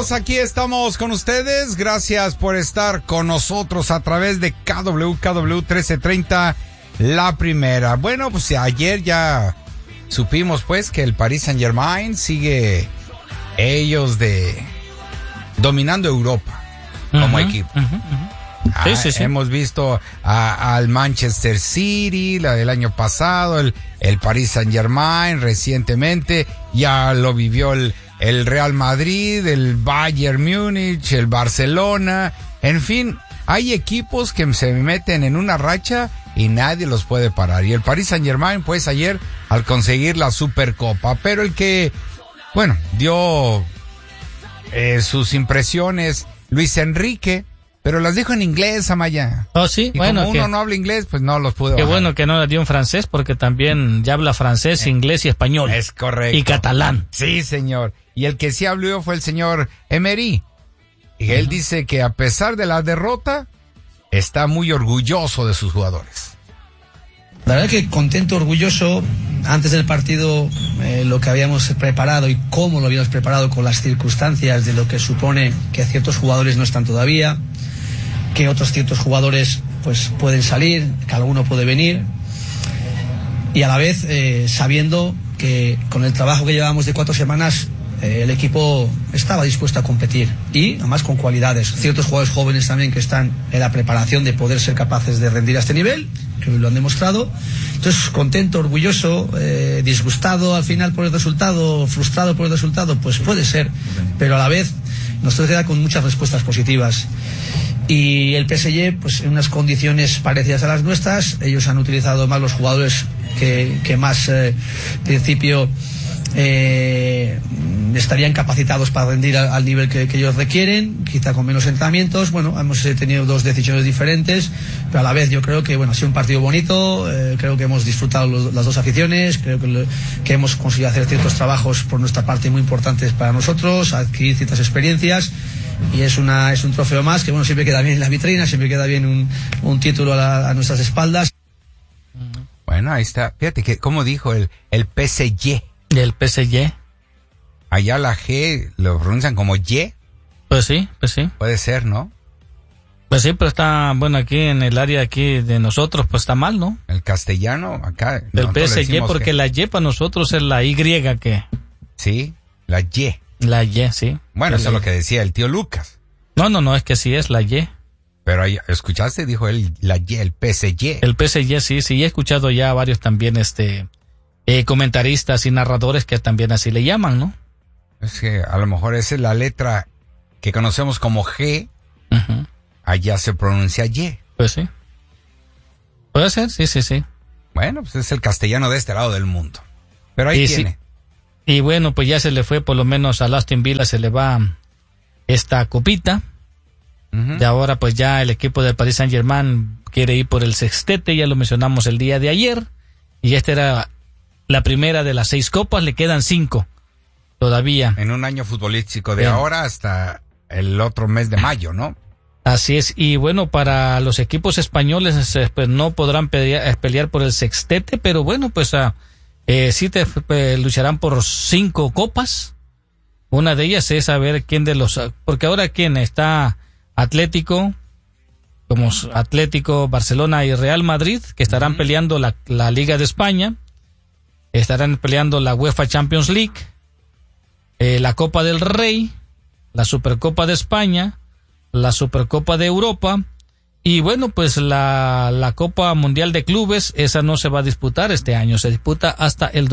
amigos, aquí estamos con ustedes. Gracias por estar con nosotros a través de KW 1330, la primera. Bueno, pues ayer ya supimos pues que el Paris Saint-Germain sigue dominando Europa como equipo. Sí. Hemos visto al Manchester City el año pasado, el Paris Saint-Germain recientemente, ya lo vivió el Real Madrid, el Bayern Múnich, el Barcelona, en fin, hay equipos que se meten en una racha y nadie los puede parar. Y el Paris Saint-Germain, pues ayer, al conseguir la Supercopa, pero el que, bueno, dio sus impresiones, Luis Enrique, pero las dijo en inglés, Amaya. Oh, sí, y bueno. Como uno no habla inglés, pues no los pudo. Qué bajar. bueno que no las dio en francés, porque también ya habla francés, inglés y español. Es correcto. Y catalán. Sí, señor. Y el que sí habló fue el señor Emery. Y él dice que a pesar de la derrota, está muy orgulloso de sus jugadores. La verdad que contento, orgulloso. Antes del partido, lo que habíamos preparado y cómo lo habíamos preparado con las circunstancias de lo que supone que ciertos jugadores no están todavía, que otros ciertos jugadores pues pueden salir, que alguno puede venir, y a la vez sabiendo que con el trabajo que llevábamos de 4 semanas el equipo estaba dispuesto a competir, y además con cualidades, ciertos jugadores jóvenes también que están en la preparación de poder ser capaces de rendir a este nivel, que lo han demostrado. Entonces, contento, orgulloso, disgustado al final por el resultado, frustrado por el resultado, pues puede ser, pero a la vez nos queda con muchas respuestas positivas. Y el PSG, pues en unas condiciones parecidas a las nuestras, ellos han utilizado más los jugadores que más principio estarían capacitados para rendir al nivel que ellos requieren, quizá con menos entrenamientos. Bueno, hemos tenido 2 decisiones diferentes, pero a la vez yo creo que bueno, ha sido un partido bonito, creo que hemos disfrutado las 2 aficiones, creo que hemos conseguido hacer ciertos trabajos por nuestra parte muy importantes para nosotros, adquirir ciertas experiencias, y es un trofeo más que bueno, siempre queda bien en la vitrina, siempre queda bien un título a nuestras espaldas. Bueno, ahí está. Fíjate que como dijo el PSG. ¿El PSG? Allá la G lo pronuncian como Y. Pues sí. Puede ser, ¿no? Pues sí, pero está, bueno, aquí en el área aquí de nosotros, pues está mal, ¿no? El castellano, acá. El PSG, porque la Y para nosotros es la Y que. Sí, la Y. La Y, sí. Bueno, eso es lo que decía el tío Lucas. No, es que sí es la Y. Pero ahí, ¿escuchaste? Dijo él, la Y, el PSG. El PSG, sí, he escuchado ya varios también, comentaristas y narradores que también así le llaman, ¿no? Es que a lo mejor esa es la letra que conocemos como G, allá se pronuncia Y. Pues sí. Puede ser, sí. Bueno, pues es el castellano de este lado del mundo. Pero ahí tiene. Sí. Y bueno, pues ya se le fue, por lo menos a Aston Villa se le va esta copita. Y ahora pues ya el equipo del Paris Saint-Germain quiere ir por el sextete, ya lo mencionamos el día de ayer. Y esta era la primera de las 6 copas, le quedan 5 todavía. En un año futbolístico de ahora hasta el otro mes de mayo, ¿no? Así es, y bueno, para los equipos españoles pues no podrán pelear por el sextete, pero bueno, pues sí lucharán por 5 copas. Una de ellas es saber quién de los, porque ahora quién está Atlético, como Atlético, Barcelona y Real Madrid, que estarán peleando la Liga de España, estarán peleando la UEFA Champions League, la Copa del Rey, la Supercopa de España, la Supercopa de Europa, y bueno, pues la Copa Mundial de Clubes, esa no se va a disputar este año, se disputa hasta el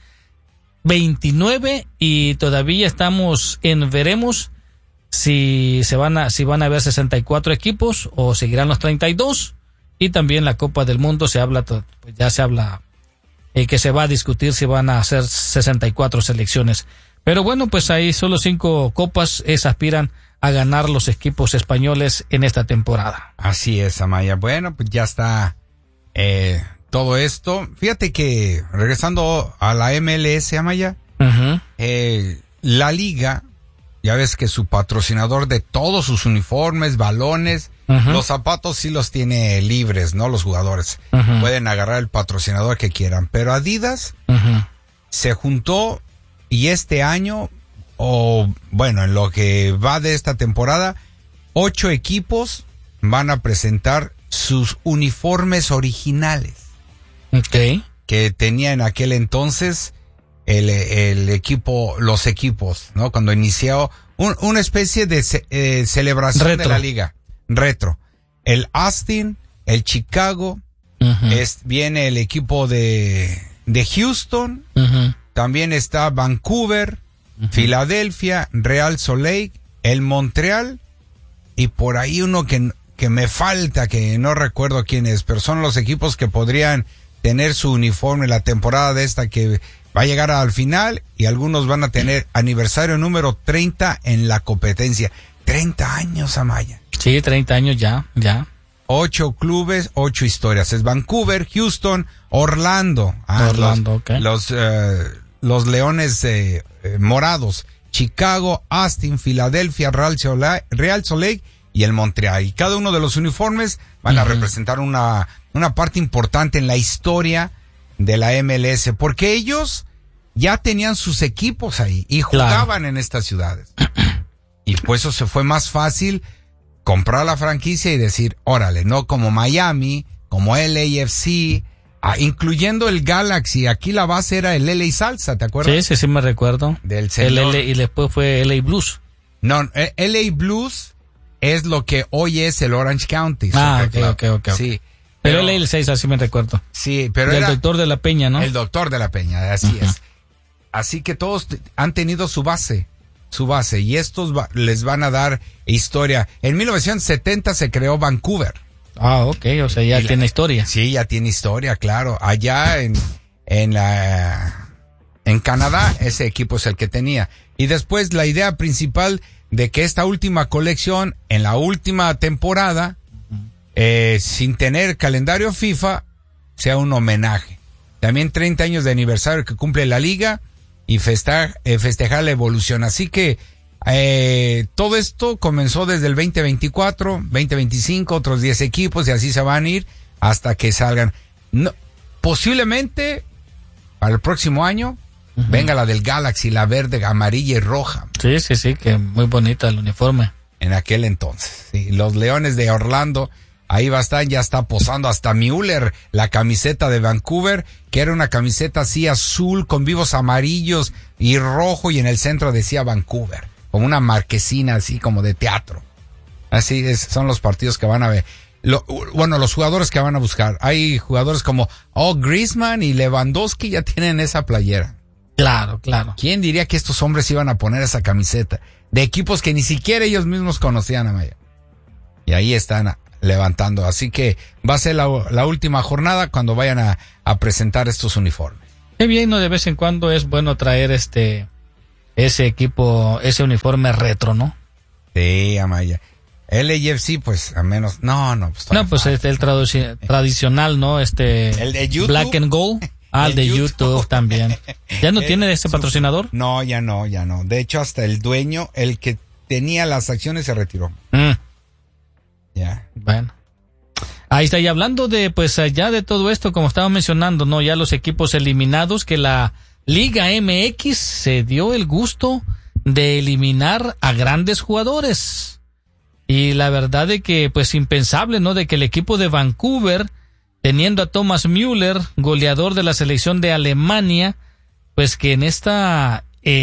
2029, y todavía estamos en veremos si van a haber 64 equipos o seguirán los 32, y también la Copa del Mundo ya se habla que se va a discutir si van a hacer 64 selecciones. Pero bueno, pues ahí solo 5 copas aspiran a ganar los equipos españoles en esta temporada. Así es, Amaya. Bueno, pues ya está todo esto. Fíjate que regresando a la MLS, Amaya, la liga, ya ves que su patrocinador de todos sus uniformes, balones, los zapatos sí los tiene libres, ¿no? Los jugadores pueden agarrar el patrocinador que quieran, pero Adidas se juntó y este año en lo que va de esta temporada, 8 equipos van a presentar sus uniformes originales. Okay. Que tenía en aquel entonces los equipos, ¿no? Cuando inició una especie de celebración retro de la liga. Retro. El Austin, el Chicago, viene el equipo de Houston, también está Vancouver, Filadelfia, Real Salt Lake, el Montreal, y por ahí uno que me falta, que no recuerdo quién es, pero son los equipos que podrían tener su uniforme la temporada de esta que va a llegar al final, y algunos van a tener aniversario número 30 en la competencia. 30 años, Amaya. Sí, 30 años ya. 8 clubes, 8 historias. Es Vancouver, Houston, Orlando. Okay. Los Leones Morados. Chicago, Austin, Filadelfia, Real Salt Lake y el Montreal. Y cada uno de los uniformes van a representar una parte importante en la historia de la MLS, porque ellos ya tenían sus equipos ahí y jugaban en estas ciudades. Y pues eso se fue más fácil comprar la franquicia y decir, órale, no como Miami, como LAFC, incluyendo el Galaxy. Aquí la base era el LA Salsa, ¿te acuerdas? Sí, me recuerdo. Del señor. Y después fue LA Blues. No, LA Blues es lo que hoy es el Orange County. Ok. Sí. Pero LA Salsa, sí me recuerdo. Sí, pero el Doctor de la Peña, ¿no? El Doctor de la Peña, así es. Así que todos han tenido su base, y estos les van a dar historia. En 1970 se creó Vancouver. Ok, o sea, ya tiene historia. Sí, ya tiene historia, claro. Allá en Canadá, ese equipo es el que tenía. Y después la idea principal de que esta última colección, en la última temporada, sin tener calendario FIFA, sea un homenaje. También 30 años de aniversario que cumple la liga y festejar la evolución. Así que todo esto comenzó desde el 2024, 2025, otros 10 equipos, y así se van a ir hasta que salgan. No, posiblemente para el próximo año venga la del Galaxy, la verde, amarilla y roja. Sí, que muy bonita el uniforme. En aquel entonces, sí. Los Leones de Orlando, ahí ya está posando hasta Müller, la camiseta de Vancouver, que era una camiseta así azul con vivos amarillos y rojo, y en el centro decía Vancouver, como una marquesina así como de teatro. Así son los partidos que van a ver. Los jugadores que van a buscar. Hay jugadores como Griezmann y Lewandowski ya tienen esa playera. Claro. ¿Quién diría que estos hombres iban a poner esa camiseta? De equipos que ni siquiera ellos mismos conocían, Amaya. Y ahí están levantando. Así que va a ser la última jornada cuando vayan a presentar estos uniformes. Qué bien, ¿no? De vez en cuando es bueno traer ese equipo, ese uniforme retro, ¿no? Sí, Amaya. LAFC, pues, a menos, pues el tradicional, ¿no? El de YouTube. Black and Gold. El de YouTube también. ¿Ya no tiene ese patrocinador? No, ya no. De hecho, hasta el dueño, el que tenía las acciones, se retiró. Ya. Bueno. Ahí está, y hablando de, pues, ya de todo esto, como estaba mencionando, ¿no? Ya los equipos eliminados, que la Liga MX se dio el gusto de eliminar a grandes jugadores. Y la verdad de que, pues, impensable, ¿no? De que el equipo de Vancouver, teniendo a Thomas Müller, goleador de la selección de Alemania, pues que en esta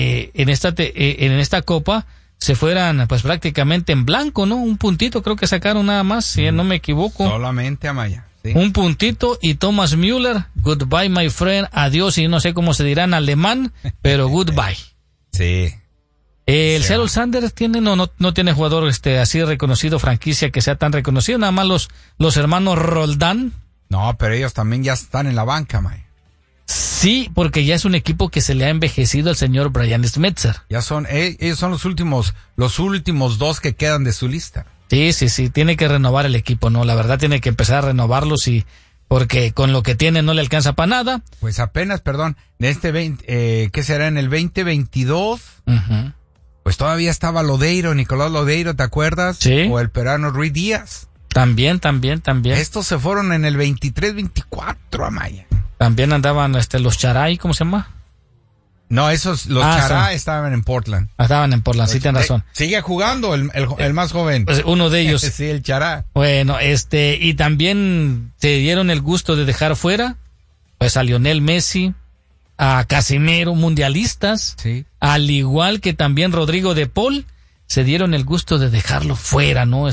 copa se fueran pues prácticamente en blanco, ¿no? Un puntito creo que sacaron nada más, si no me equivoco. Solamente, Amaya. Sí. Un puntito, y Thomas Müller, goodbye my friend, adiós, y no sé cómo se dirá en alemán, pero goodbye. Sí. El Seattle Sanders no tiene jugador así reconocido, franquicia que sea tan reconocido, nada más los hermanos Roldán. No, pero ellos también ya están en la banca, May. Sí, porque ya es un equipo que se le ha envejecido al señor Brian Schmetzer. Ya son, ellos son los últimos 2 que quedan de su lista. Sí, tiene que renovar el equipo, ¿no? La verdad tiene que empezar a renovarlos, porque con lo que tiene no le alcanza para nada. Pues apenas, de ¿qué será? En el 2022, pues todavía estaba Nicolás Lodeiro, ¿te acuerdas? Sí. O el peruano Ruiz Díaz. También. Estos se fueron en el 23-24, Amaya. También andaban los Charay, ¿cómo se llama? No, los Chará estaban en Portland. Estaban en Portland, sí, tienes razón. Sigue jugando el más joven. Pues uno de ellos. Sí, el Chará. Bueno, y también se dieron el gusto de dejar fuera, pues a Lionel Messi, a Casemiro, mundialistas, sí. Al igual que también Rodrigo de Paul, se dieron el gusto de dejarlo fuera, ¿no?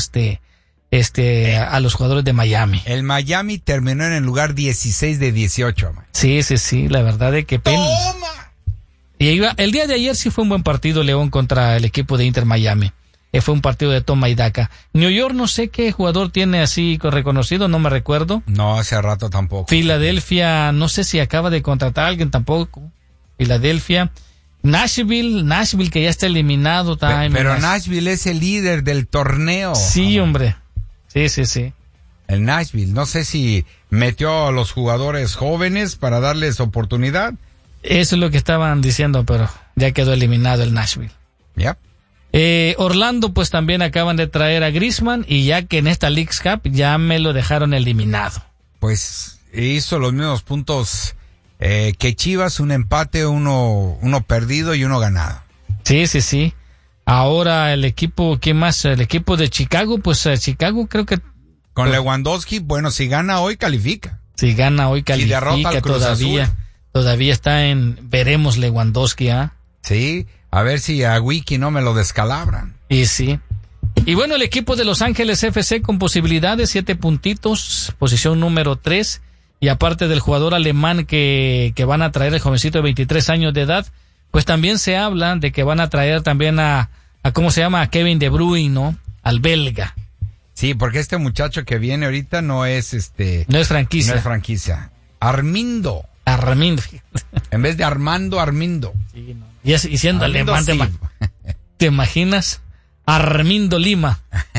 A los jugadores de Miami. El Miami terminó en el lugar 16 de 18, man. Sí, la verdad de que pena. ¡Toma! Y el día de ayer sí fue un buen partido, León, contra el equipo de Inter Miami. Fue un partido de toma y daca. New York, no sé qué jugador tiene así reconocido, no me recuerdo. No, hace rato tampoco. Filadelfia, no sé si acaba de contratar a alguien tampoco. Filadelfia. Nashville que ya está eliminado. Pero Nashville es el líder del torneo. Sí, hombre. Sí. El Nashville, no sé si metió a los jugadores jóvenes para darles oportunidad. Eso es lo que estaban diciendo, pero ya quedó eliminado el Nashville. Yep. Orlando, pues también acaban de traer a Griezmann, y ya que en esta Leagues Cup ya me lo dejaron eliminado. Pues hizo los mismos puntos que Chivas, un empate, uno perdido y uno ganado. Sí. Ahora el equipo, ¿qué más? El equipo de Chicago, pues Chicago creo que... Con Lewandowski, bueno, si gana hoy califica. Si gana hoy califica, si derrota al Cruz Azul. Todavía está veremos Lewandowski, ¿ah? Sí, a ver si a Wiki no me lo descalabran. Y sí. Y bueno, el equipo de Los Ángeles FC con posibilidades, 7 puntitos, posición número 3, y aparte del jugador alemán que van a traer, el jovencito de 23 años de edad, pues también se habla de que van a traer también a ¿cómo se llama? A Kevin De Bruyne, ¿no? Al belga. Sí, porque este muchacho que viene ahorita no es No es franquicia. No es franquicia. Armindo. En vez de Armando, Armindo. Sí, no. Y siendo Armindo, alemán, sí. ¿te imaginas? Armindo Lima.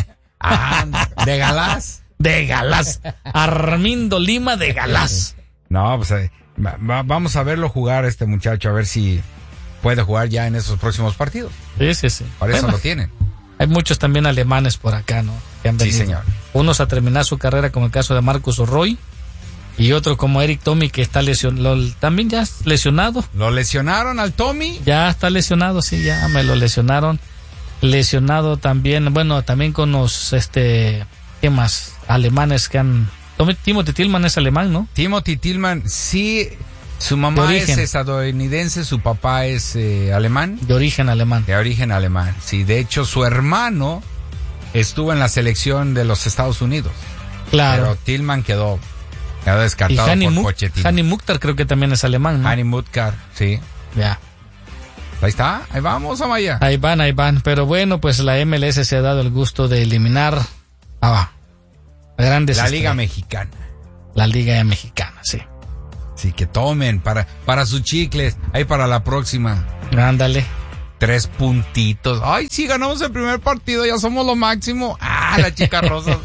De Galás. De Galás. Armindo Lima de Galás. No, pues vamos a verlo jugar este muchacho, a ver si puede jugar ya en esos próximos partidos. Sí. Para eso lo tienen. Hay muchos también alemanes por acá, ¿no? Que han venido. Sí, señor. Unos a terminar su carrera, como el caso de Marcus Roy, y otro como Eric Tommy, que está también ya lesionado. ¿Lo lesionaron al Tommy? Ya está lesionado, sí, ya me lo lesionaron. Lesionado también, bueno, también con los, ¿qué más? Alemanes que han... Timothy Tillman es alemán, ¿no? Timothy Tillman, sí, su mamá es estadounidense, su papá es alemán. De origen alemán. De origen alemán, sí. De hecho, su hermano estuvo en la selección de los Estados Unidos. Claro. Pero Tillman quedó descartado por Pochettino. Hani Mukhtar creo que también es alemán, ¿no? Hani Mukhtar, sí. Ya. Ahí está, ahí vamos, Amaya. Ahí van. Pero bueno, pues la MLS se ha dado el gusto de eliminar a grandes La Liga Mexicana. La Liga Mexicana, sí. Sí, que tomen para sus chicles. Ahí para la próxima. Ándale. 3 puntitos. Ay, sí, ganamos el primer partido, ya somos lo máximo. La chica rosa.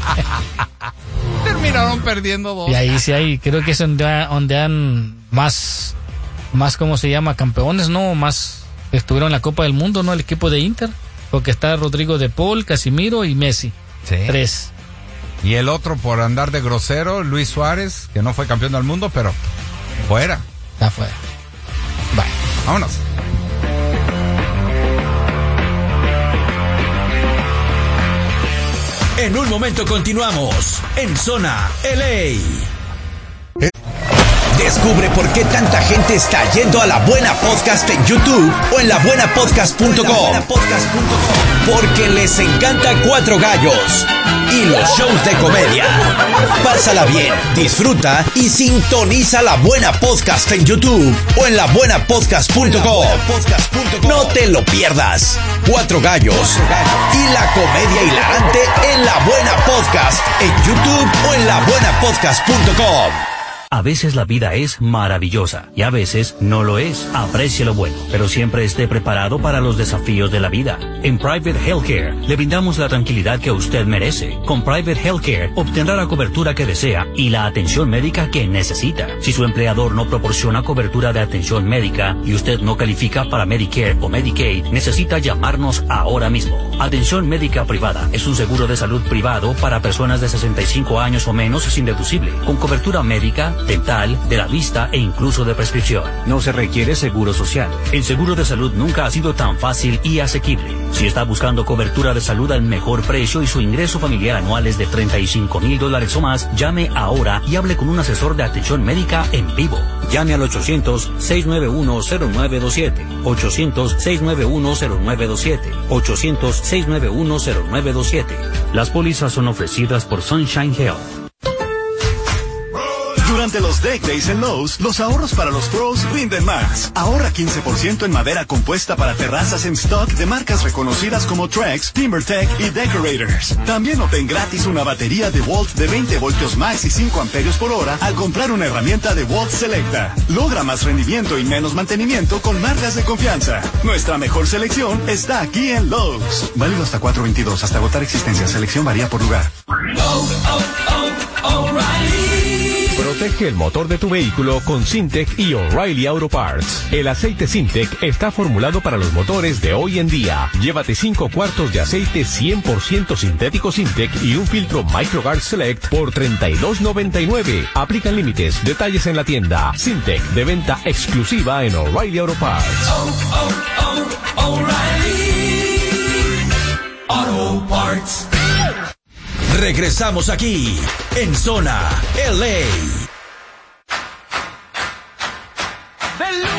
Terminaron perdiendo 2. Y ahí sí hay, creo que es donde han más, ¿cómo se llama? Campeones, ¿no? Más estuvieron en la Copa del Mundo, ¿no? El equipo de Inter. Porque está Rodrigo de Paul, Casemiro y Messi. Sí. 3. Y el otro por andar de grosero, Luis Suárez, que no fue campeón del mundo, pero fuera. Está fuera. Bye. Vámonos. En un momento continuamos en Zona LA. Descubre por qué tanta gente está yendo a La Buena Podcast en YouTube o en labuenapodcast.com. Porque les encanta Cuatro Gallos y los shows de comedia. Pásala bien, disfruta y sintoniza La Buena Podcast en YouTube o en labuenapodcast.com. No te lo pierdas. Cuatro Gallos y la comedia hilarante en La Buena Podcast en YouTube o en labuenapodcast.com. A veces la vida es maravillosa y a veces no lo es. Aprecie lo bueno, pero siempre esté preparado para los desafíos de la vida. En Private Healthcare le brindamos la tranquilidad que usted merece. Con Private Healthcare obtendrá la cobertura que desea y la atención médica que necesita. Si su empleador no proporciona cobertura de atención médica y usted no califica para Medicare o Medicaid, necesita llamarnos ahora mismo. Atención Médica Privada es un seguro de salud privado para personas de 65 años o menos sin deducible, con cobertura médica, dental, de la vista e incluso de prescripción. No se requiere seguro social. El seguro de salud nunca ha sido tan fácil y asequible. Si está buscando cobertura de salud al mejor precio y su ingreso familiar anual es de $35,000 o más, llame ahora y hable con un asesor de atención médica en vivo. Llame al 800-691-0927. 800-691-0927. 800-691-0927. Las pólizas son ofrecidas por Sunshine Health. Durante los Deck Days en Lowe's, los ahorros para los pros rinden más. Ahorra 15% en madera compuesta para terrazas en stock de marcas reconocidas como Trex, TimberTech y Decorators. También obtén gratis una batería de Volt de 20 voltios max y 5 amperios por hora al comprar una herramienta de Volt Selecta. Logra más rendimiento y menos mantenimiento con marcas de confianza. Nuestra mejor selección está aquí en Lowe's. Válido hasta 4/22, hasta agotar existencia. Selección varía por lugar. Protege el motor de tu vehículo con Syntec y O'Reilly Auto Parts. El aceite Syntec está formulado para los motores de hoy en día. Llévate 5 cuartos de aceite 100% sintético Syntec y un filtro MicroGuard Select por $32.99. Aplican límites. Detalles en la tienda. Syntec, de venta exclusiva en O'Reilly Auto Parts. O'Reilly Auto Parts. Regresamos aquí en Zona LA.